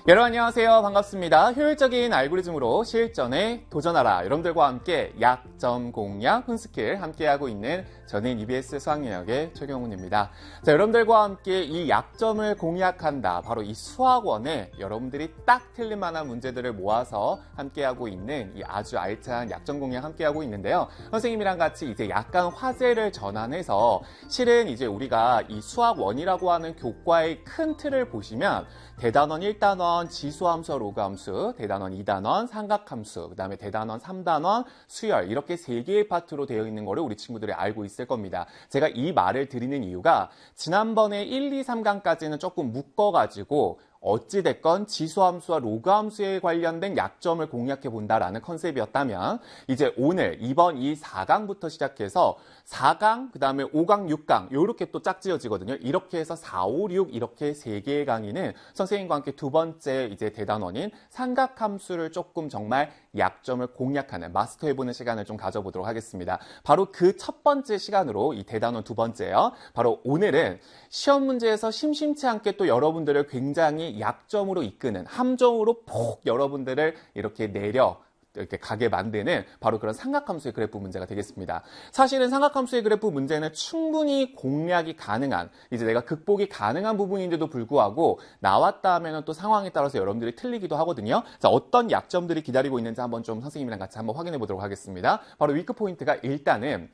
여러분 안녕하세요. 반갑습니다. 효율적인 알고리즘으로 실전에 도전하라. 여러분들과 함께 약점 공략, 훈스킬 함께하고 있는 저는 EBS 수학영역의 최경훈입니다. 자, 여러분들과 함께 이 약점을 공략한다. 바로 이 수학원에 여러분들이 딱 틀릴 만한 문제들을 모아서 함께하고 있는 이 아주 알찬 약점 공략 함께하고 있는데요. 선생님이랑 같이 이제 약간 화제를 전환해서 실은 이제 우리가 이 수학원이라고 하는 교과의 큰 틀을 보시면 대단원 1단원, 지수함수와 로그함수, 대단원 2단원, 삼각함수, 그 다음에 대단원 3단원, 수열 이렇게 세 개의 파트로 되어 있는 거를 우리 친구들이 알고 있을 겁니다. 제가 이 말을 드리는 이유가 지난번에 1, 2, 3강까지는 조금 묶어가지고 어찌됐건 지수함수와 로그함수에 관련된 약점을 공략해 본다라는 컨셉이었다면 이제 오늘 이번 이 4강부터 시작해서 4강, 그 다음에 5강, 6강 이렇게 또 짝지어지거든요. 이렇게 해서 4, 5, 6 이렇게 3개의 강의는 선생님과 함께 두 번째 이제 대단원인 삼각함수를 조금 정말 약점을 공략하는 마스터해보는 시간을 좀 가져보도록 하겠습니다. 바로 그 첫 번째 시간으로 이 대단원 두 번째요. 바로 오늘은 시험 문제에서 심심치 않게 또 여러분들을 굉장히 약점으로 이끄는 함정으로 폭 여러분들을 이렇게 이렇게 가게 만드는 바로 그런 삼각함수의 그래프 문제가 되겠습니다. 사실은 삼각함수의 그래프 문제는 충분히 공략이 가능한, 이제 내가 극복이 가능한 부분인데도 불구하고 나왔다 하면 또 상황에 따라서 여러분들이 틀리기도 하거든요. 자, 어떤 약점들이 기다리고 있는지 한번 좀 선생님이랑 같이 한번 확인해 보도록 하겠습니다. 바로 위크 포인트가 일단은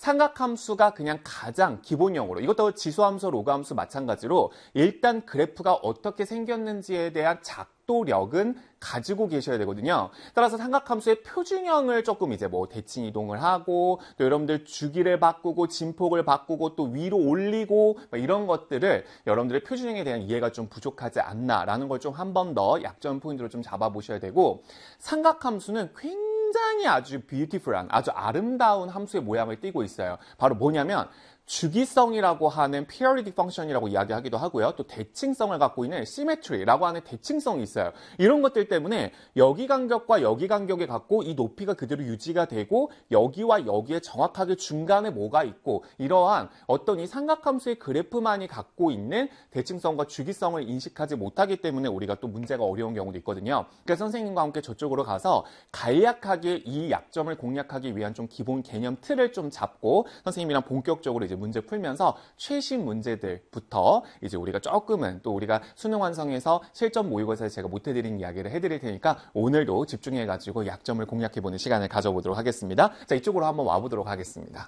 삼각함수가 그냥 가장 기본형으로, 이것도 지수함수, 로그함수 마찬가지로 일단 그래프가 어떻게 생겼는지에 대한 작도력은 가지고 계셔야 되거든요. 따라서 삼각함수의 표준형을 조금 이제 뭐 대칭 이동을 하고 또 여러분들 주기를 바꾸고 진폭을 바꾸고 또 위로 올리고 이런 것들을 여러분들의 표준형에 대한 이해가 좀 부족하지 않나라는 걸 좀 한 번 더 약점 포인트로 좀 잡아보셔야 되고, 삼각함수는 굉장히 아주 뷰티풀한, 아주 아름다운 함수의 모양을 띠고 있어요. 바로 뭐냐면 주기성이라고 하는 periodic function이라고 이야기하기도 하고요. 또 대칭성을 갖고 있는 symmetry라고 하는 대칭성이 있어요. 이런 것들 때문에 여기 간격과 여기 간격에 갖고 이 높이가 그대로 유지가 되고 여기와 여기에 정확하게 중간에 뭐가 있고, 이러한 어떤 이 삼각함수의 그래프만이 갖고 있는 대칭성과 주기성을 인식하지 못하기 때문에 우리가 또 문제가 어려운 경우도 있거든요. 그래서 선생님과 함께 저쪽으로 가서 간략하게 이 약점을 공략하기 위한 좀 기본 개념 틀을 좀 잡고 선생님이랑 본격적으로 이제 문제 풀면서 최신 문제들부터 이제 우리가 조금은 또 우리가 수능 완성에서 실전 모의고사에 제가 못해드린 이야기를 해드릴 테니까 오늘도 집중해가지고 약점을 공략해보는 시간을 가져보도록 하겠습니다. 자, 이쪽으로 한번 와보도록 하겠습니다.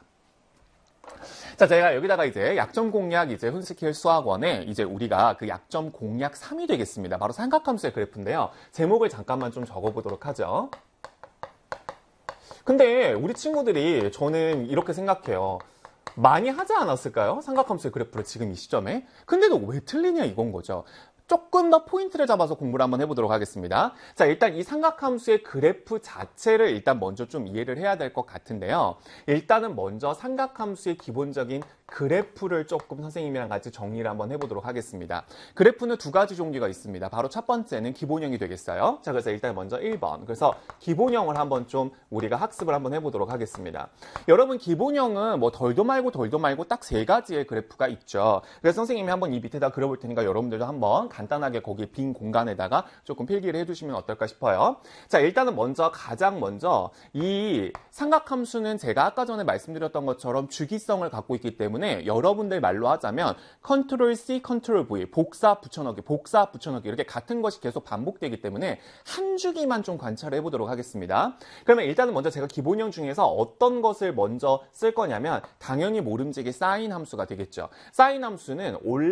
자, 제가 여기다가 이제 약점 공략 이제 훈스킬 수학원에 이제 우리가 그 약점 공략 3이 되겠습니다. 바로 삼각함수의 그래프인데요. 제목을 잠깐만 좀 적어보도록 하죠. 근데 우리 친구들이 저는 이렇게 생각해요. 많이 하지 않았을까요? 삼각함수의 그래프를 지금 이 시점에. 근데도 왜 틀리냐 이건 거죠. 조금 더 포인트를 잡아서 공부를 한번 해보도록 하겠습니다. 자, 일단 이 삼각함수의 그래프 자체를 일단 먼저 좀 이해를 해야 될 것 같은데요. 일단은 먼저 삼각함수의 기본적인 그래프를 조금 선생님이랑 같이 정리를 한번 해보도록 하겠습니다. 그래프는 두 가지 종류가 있습니다. 바로 첫 번째는 기본형이 되겠어요. 자, 그래서 일단 먼저 1번. 그래서 기본형을 한번 좀 우리가 학습을 한번 해보도록 하겠습니다. 여러분, 기본형은 뭐 덜도 말고 딱 세 가지의 그래프가 있죠. 그래서 선생님이 한번 이 밑에다 그려볼 테니까 여러분들도 한번 간단하게 거기 빈 공간에다가 조금 필기를 해두시면 어떨까 싶어요. 자, 일단은 가장 먼저 이 삼각함수는 제가 아까 전에 말씀드렸던 것처럼 주기성을 갖고 있기 때문에 여러분들 말로 하자면 컨트롤 C, 컨트롤 V, 복사, 붙여넣기 이렇게 같은 것이 계속 반복되기 때문에 한 주기만 좀 관찰을 해보도록 하겠습니다. 그러면 일단은 먼저 제가 기본형 중에서 어떤 것을 먼저 쓸 거냐면 당연히 모름지기 사인 함수가 되겠죠. 사인 함수는